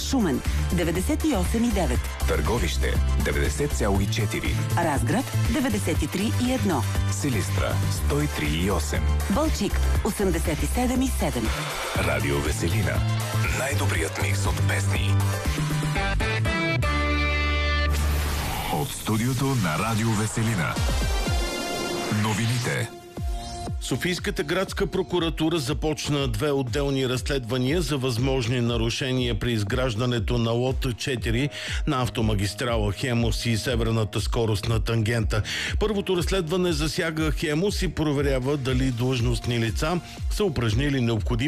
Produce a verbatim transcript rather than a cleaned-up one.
Шумен деветдесет и осем и девет, Търговище деветдесет цяло и четири, Разград деветдесет и три и едно, Силистра сто и три и осем, Балчик осемдесет и седем и седем. Радио Веселина. Най-добрият микс от песни. От студиото на Радио Веселина. Новините. Софийската градска прокуратура започна две отделни разследвания за възможни нарушения при изграждането на лот четири на автомагистрала Хемус и северната скорост на тангента. Първото разследване засяга Хемус и проверява дали длъжностни лица са упражнили необходими